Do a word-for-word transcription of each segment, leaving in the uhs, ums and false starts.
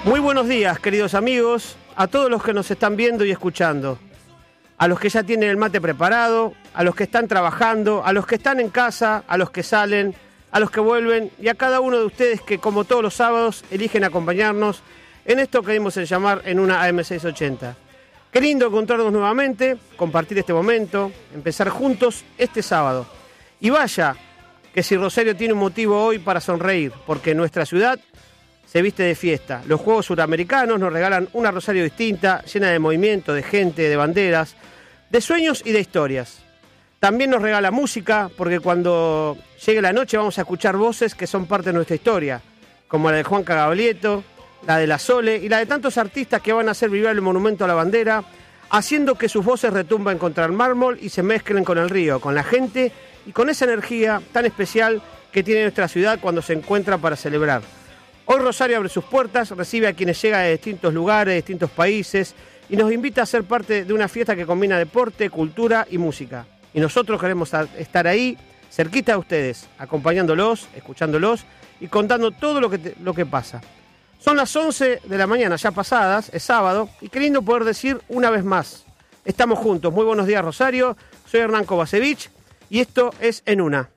Muy buenos días, queridos amigos, a todos los que nos están viendo y escuchando, a los que ya tienen el mate preparado, a los que están trabajando, a los que están en casa, a los que salen, a los que vuelven y a cada uno de ustedes que, como todos los sábados, eligen acompañarnos en esto que dimos en llamar En Una A M seiscientos ochenta. Qué lindo encontrarnos nuevamente, compartir este momento, empezar juntos este sábado. Y vaya, que si Rosario tiene un motivo hoy para sonreír, porque nuestra ciudad se viste de fiesta. Los Juegos Suramericanos nos regalan una Rosario distinta, llena de movimiento, de gente, de banderas, de sueños y de historias. También nos regala música, porque cuando llegue la noche vamos a escuchar voces que son parte de nuestra historia, como la de Juan Cagablieto, la de la Sole y la de tantos artistas que van a hacer vibrar el monumento a la bandera, haciendo que sus voces retumben contra el mármol y se mezclen con el río, con la gente y con esa energía tan especial que tiene nuestra ciudad cuando se encuentra para celebrar. Hoy Rosario abre sus puertas, recibe a quienes llegan de distintos lugares, de distintos países y nos invita a ser parte de una fiesta que combina deporte, cultura y música. Y nosotros queremos estar ahí, cerquita de ustedes, acompañándolos, escuchándolos y contando todo lo que, te, lo que pasa. Son las once de la mañana ya pasadas, es sábado, y qué lindo poder decir una vez más. Estamos juntos. Muy buenos días, Rosario. Soy Hernán Kovacevic y esto es En Una.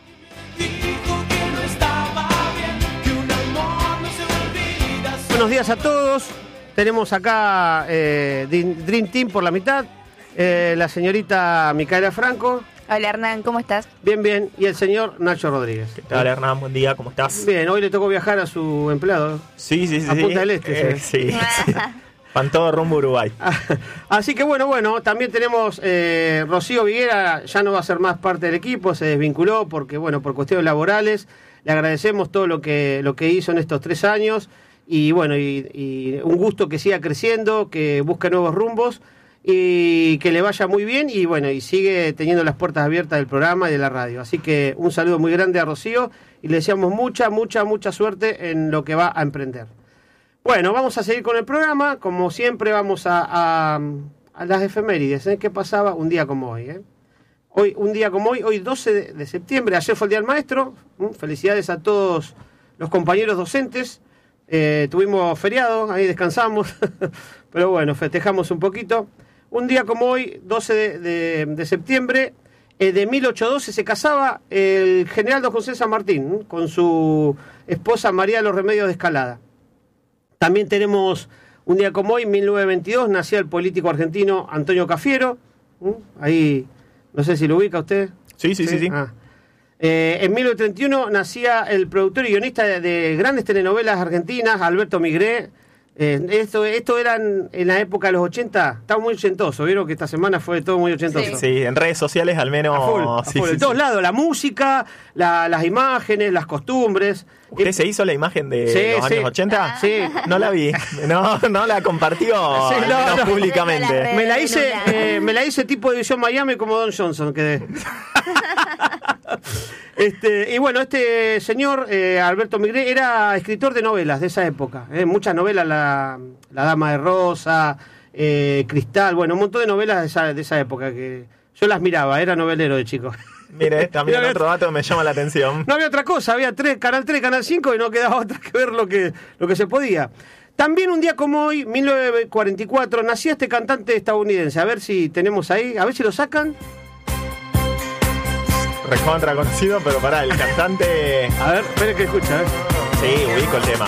Buenos días a todos. Tenemos acá eh, Dream Team por la mitad. Eh, la señorita Micaela Franco. Hola Hernán, ¿cómo estás? Bien, bien. Y el señor Nacho Rodríguez. ¿Qué tal, Hernán? Buen día, ¿cómo estás? Bien, hoy le tocó viajar a su empleado. Sí, sí, sí. A Punta del Este. Eh, sí, sí. Van todo rumbo a Uruguay. Así que bueno, bueno, también tenemos eh, Rocío Viguera, ya no va a ser más parte del equipo, se desvinculó porque, bueno, por cuestiones laborales. Le agradecemos todo lo que, lo que hizo en estos tres años. Y bueno, y, y un gusto que siga creciendo, que busque nuevos rumbos y que le vaya muy bien y bueno, y sigue teniendo las puertas abiertas del programa y de la radio. Así que un saludo muy grande a Rocío y le deseamos mucha, mucha, mucha suerte en lo que va a emprender. Bueno, vamos a seguir con el programa. Como siempre vamos a, a, a las efemérides, ¿eh? ¿Qué pasaba un día como hoy? ¿eh? Hoy, un día como hoy, hoy doce de septiembre, ayer fue el Día del Maestro. ¿Mm? Felicidades a todos los compañeros docentes. Eh, tuvimos feriado, ahí descansamos, pero bueno, festejamos un poquito. Un día como hoy, doce de, de, de septiembre eh, de mil ochocientos doce, se casaba el general don José San Martín ¿eh? con su esposa María de los Remedios de Escalada. También tenemos un día como hoy, mil novecientos veintidós, nacía el político argentino Antonio Cafiero. ¿eh? Ahí, no sé si lo ubica usted. Sí, sí, sí, sí. sí. Ah. Eh, en mil novecientos treinta y uno nacía el productor y guionista de, de grandes telenovelas argentinas, Alberto Migré. Eh, esto, esto eran en la época de los ochenta, estaba muy ochentoso, vieron que esta semana fue todo muy ochentoso. Sí, sí, en redes sociales al menos. A full, a sí, full, sí, de todos sí. lados, la música, la, las imágenes, las costumbres. ¿Usted eh, se hizo la imagen de sí, los sí. años ochenta? Sí. No la vi, no, no la compartió Sí, al no, menos no. públicamente. Me la hice, eh, me la hice tipo División Miami como Don Johnson, quedé. Este, y bueno, este señor, eh, Alberto Migré, era escritor de novelas de esa época. Eh, muchas novelas, la, la Dama de Rosa, eh, Cristal, bueno, un montón de novelas de esa, de esa época que yo las miraba, era novelero de chico. Mire, también Mira, otro dato que me llama la atención. No había otra cosa, había tres, Canal tres, Canal cinco y no quedaba otra que ver lo que, lo que se podía. También un día como hoy, mil novecientos cuarenta y cuatro, nacía este cantante estadounidense. A ver si tenemos ahí, a ver si lo sacan. Recontra conocido, pero pará, el cantante... A ver, espere que escucha, a ver. Sí, ubico el tema.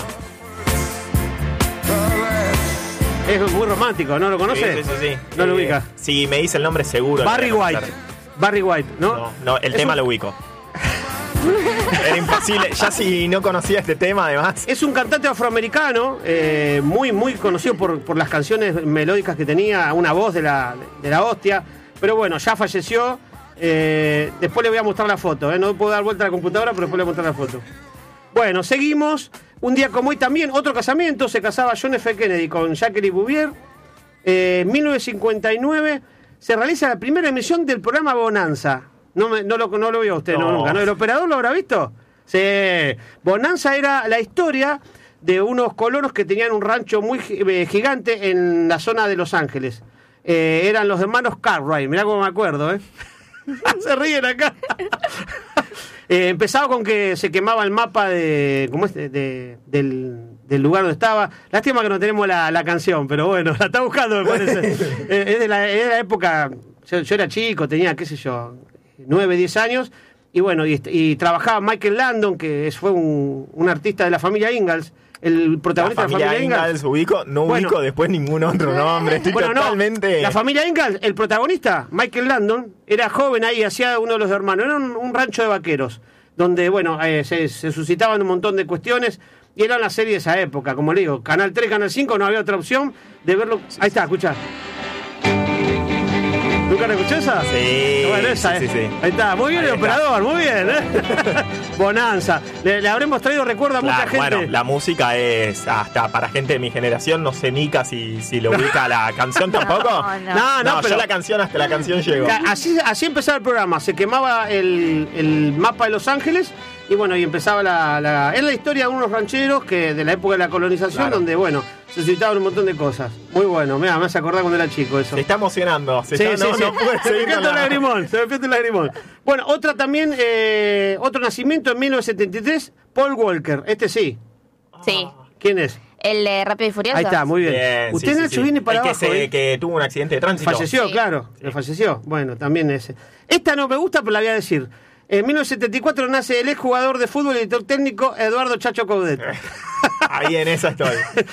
Es muy romántico, ¿no lo conoce? Sí, sí, sí, sí. No lo Eh, ubica. Sí, me dice el nombre seguro. Barry lo voy a White. conocer. Barry White, ¿no? No, no, el Es tema un- lo ubico. Era imposible, ya si no conocía este tema además. Es un cantante afroamericano, eh, muy, muy conocido por, por las canciones melódicas que tenía, una voz de la, de la hostia. Pero bueno, ya falleció. Eh, después le voy a mostrar la foto. ¿eh? No puedo dar vuelta a la computadora, pero después le voy a mostrar la foto. Bueno, seguimos. Un día como hoy también, otro casamiento. Se casaba John F. Kennedy con Jacqueline Bouvier. Eh, en mil novecientos cincuenta y nueve se realiza la primera emisión del programa Bonanza. No, me, no, lo, no lo vio usted no. No, nunca, ¿no? ¿El operador lo habrá visto? Sí. Bonanza era la historia de unos colonos que tenían un rancho muy gigante en la zona de Los Ángeles. Eh, eran los hermanos Cartwright, mirá cómo me acuerdo, ¿eh? Se ríen acá. eh, empezaba con que se quemaba el mapa de, ¿cómo es? De, de, del, del lugar donde estaba. Lástima que no tenemos la, la canción, pero bueno, la está buscando, me parece. es, de la, es de la época, yo, yo era chico, tenía, qué sé yo, nueve, diez años, y bueno, y, y trabajaba Michael Landon, que fue un, un artista de la familia Ingalls, el protagonista la familia de la familia Ingalls. Ingalls. Ubico, no bueno, ubico después ningún otro nombre, estoy bueno, totalmente... No, la familia Ingalls, el protagonista, Michael Landon, era joven ahí, hacía uno de los hermanos, era un, un rancho de vaqueros, donde, bueno, eh, se, se suscitaban un montón de cuestiones, y era una serie de esa época, como le digo, Canal tres, Canal cinco, no había otra opción de verlo. Ahí está, escuchá. ¿Nunca la escuchó esa? Sí, bueno, esa, sí, eh. sí, sí. Ahí está, muy bien Ahí el está. operador, muy bien, ¿eh? Bonanza. Le, le habremos traído recuerdo a mucha Claro, gente. bueno, la música es hasta para gente de mi generación, no sé Nica si, si lo ubica la canción tampoco. No, no. No, no, No, pero yo la canción hasta la canción llego. así, así empezaba el programa, se quemaba el, el mapa de Los Ángeles y bueno, y empezaba la, la... Es la historia de unos rancheros que de la época de la colonización, Claro. donde, bueno, se suscitaban un montón de cosas. Muy bueno, mira, me hace acordar cuando era chico eso. Se está emocionando. Se Sí, está, sí, no, sí. no puede Se me seguir pierde con el la- lagrimón, se me pierde el lagrimón. Bueno, otra también, eh, otro nacimiento en mil novecientos setenta y tres, Paul Walker. Este sí. Sí. ¿Quién es? El de Rápido y Furioso. Ahí está, muy bien. Bien, Usted, sí, sí, Nacho, sí. viene para El que, abajo. se- ¿eh? que tuvo un accidente de tránsito. Falleció, Sí. claro, le falleció. Bueno, también ese. Esta no me gusta, pero la voy a decir. En mil novecientos setenta y cuatro nace el exjugador de fútbol y director técnico Eduardo Chacho Coudet. Ahí en esa estoy.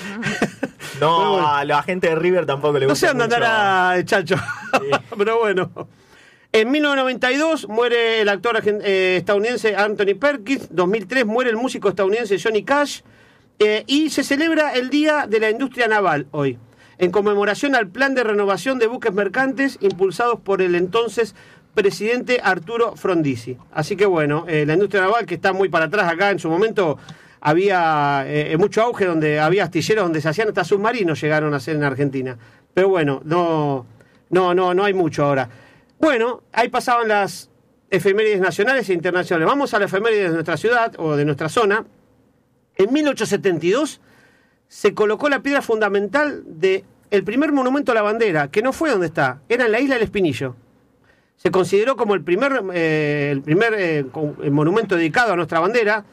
No, Pero bueno. a la gente de River tampoco le No gusta sé dónde mucho. andará el Chacho, pero bueno. En mil novecientos noventa y dos muere el actor argen- eh, estadounidense Anthony Perkins. dos mil tres muere el músico estadounidense Johnny Cash. Eh, y se celebra el Día de la Industria Naval hoy, en conmemoración al plan de renovación de buques mercantes impulsados por el entonces presidente Arturo Frondizi. Así que bueno, eh, la industria naval, que está muy para atrás acá, en su momento había eh, mucho auge, donde había astilleros donde se hacían hasta submarinos, llegaron a ser en Argentina. Pero bueno, no, no, no, no hay mucho ahora. Bueno, ahí pasaban las efemérides nacionales e internacionales. Vamos a la efeméride de nuestra ciudad o de nuestra zona. En mil ochocientos setenta y dos se colocó la piedra fundamental del primer monumento a la bandera, que no fue donde está, era en la isla del Espinillo. Se consideró como el primer, eh, el primer eh, con- el monumento dedicado a nuestra bandera.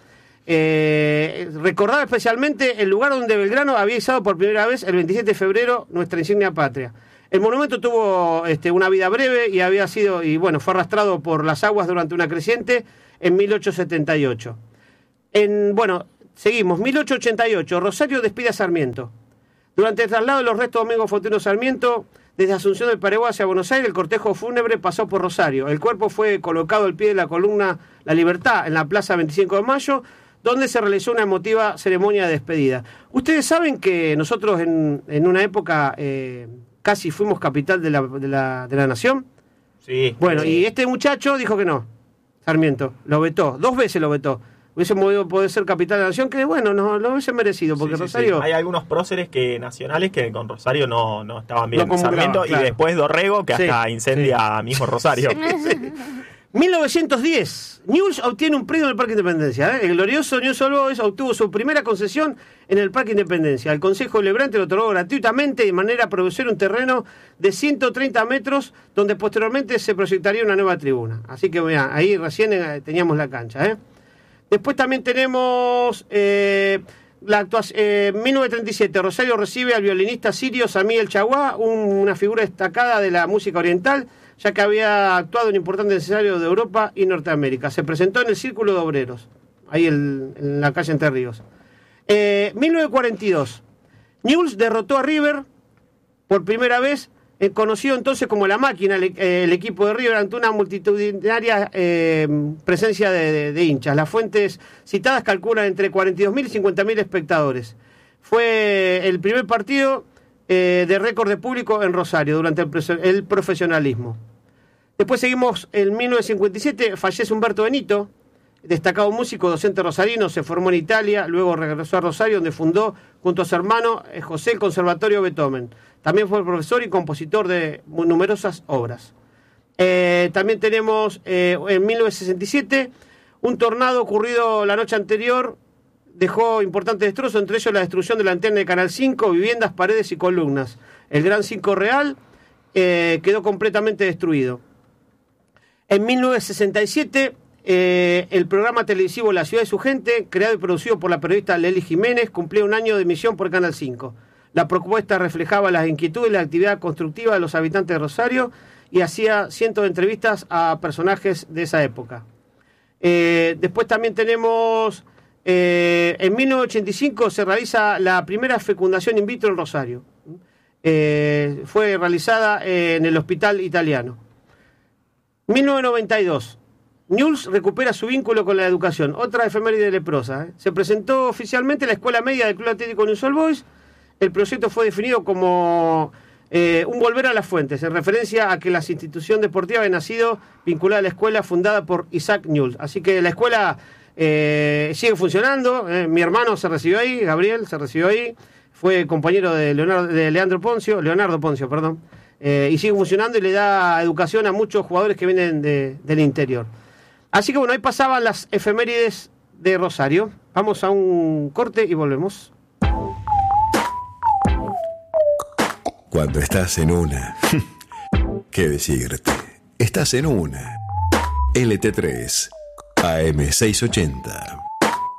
Eh, recordaba especialmente el lugar donde Belgrano había izado por primera vez el veintisiete de febrero nuestra insignia patria. El monumento tuvo este, una vida breve y había sido y bueno fue arrastrado por las aguas durante una creciente en mil ochocientos setenta y ocho. En, bueno, seguimos. mil ochocientos ochenta y ocho, Rosario despide a Sarmiento. Durante el traslado de los restos de Domingo Faustino Sarmiento, desde Asunción del Paraguay hacia Buenos Aires, el cortejo fúnebre pasó por Rosario. El cuerpo fue colocado al pie de la columna La Libertad, en la Plaza veinticinco de mayo, donde se realizó una emotiva ceremonia de despedida. Ustedes saben que nosotros en, en una época eh, casi fuimos capital de la, de la, de la nación. Sí. Bueno, Sí. y este muchacho dijo que no, Sarmiento, lo vetó, dos veces lo vetó. Hubiese podido poder ser capital de la nación, que bueno, no lo hubiese merecido, porque Sí, sí, Rosario... sí. Hay algunos próceres que nacionales que con Rosario no, no estaban bien. No comulgaban, Sarmiento claro. y después Dorrego, que Sí, hasta incendia mismo Rosario. mil novecientos diez, Newell's obtiene un predio en el Parque Independencia. ¿eh? El glorioso Newell's Old Boys obtuvo su primera concesión en el Parque Independencia. El Consejo Deliberante lo otorgó gratuitamente de manera a producir un terreno de ciento treinta metros donde posteriormente se proyectaría una nueva tribuna. Así que mirá, ahí recién eh, teníamos la cancha. ¿eh? Después también tenemos eh, la actuación. Eh, mil novecientos treinta y siete, Rosario recibe al violinista sirio Sami El Chagua, un, una figura destacada de la música oriental, ya que había actuado en importantes escenarios de Europa y Norteamérica. Se presentó en el Círculo de Obreros, ahí en, en la calle Entre Ríos. Eh, mil novecientos cuarenta y dos, Newell's derrotó a River por primera vez, eh, conocido entonces como La Máquina, el, eh, el equipo de River, ante una multitudinaria eh, presencia de, de, de hinchas. Las fuentes citadas calculan entre cuarenta y dos mil y cincuenta mil espectadores. Fue el primer partido eh, de récord de público en Rosario durante el, el profesionalismo. Después seguimos en mil novecientos cincuenta y siete, fallece Humberto Benito, destacado músico, docente rosarino, se formó en Italia, luego regresó a Rosario, donde fundó junto a su hermano eh, José el Conservatorio Beethoven. También fue profesor y compositor de numerosas obras. Eh, también tenemos eh, en mil novecientos sesenta y siete un tornado ocurrido la noche anterior, dejó importantes destrozos, entre ellos la destrucción de la antena de Canal cinco, viviendas, paredes y columnas. El Gran Cinco Real eh, quedó completamente destruido. En mil novecientos sesenta y siete Eh, el programa televisivo La Ciudad de su Gente, creado y producido por la periodista Lely Jiménez, cumplía un año de emisión por Canal cinco. La propuesta reflejaba las inquietudes y la actividad constructiva de los habitantes de Rosario y hacía cientos de entrevistas a personajes de esa época. Eh, después también tenemos, eh, en mil novecientos ochenta y cinco se realiza la primera fecundación in vitro en Rosario. Eh, fue realizada en el Hospital Italiano. mil novecientos noventa y dos. Newell's recupera su vínculo con la educación. Otra efeméride leprosa. ¿eh? Se presentó oficialmente en la Escuela Media del Club Atlético Newell's Old Boys. El proyecto fue definido como eh, un volver a las fuentes, en referencia a que la institución deportiva había nacido vinculada a la escuela fundada por Isaac Newell. Así que la escuela eh, sigue funcionando. Eh, mi hermano se recibió ahí, Gabriel se recibió ahí. Fue compañero de, Leonardo, de Leandro Poncio, Leonardo Poncio, perdón. Eh, y sigue funcionando y le da educación a muchos jugadores que vienen de, del interior. Así que bueno, ahí pasaban las efemérides de Rosario. Vamos a un corte y volvemos. Cuando estás en una, ¿qué decirte? Estás en una. L T tres, A M seiscientos ochenta.